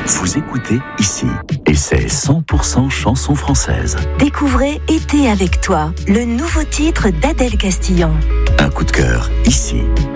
Vous écoutez ici, et c'est 100% chanson française. Découvrez Été avec toi, le nouveau titre d'Adèle Castillon. Un coup de cœur ici.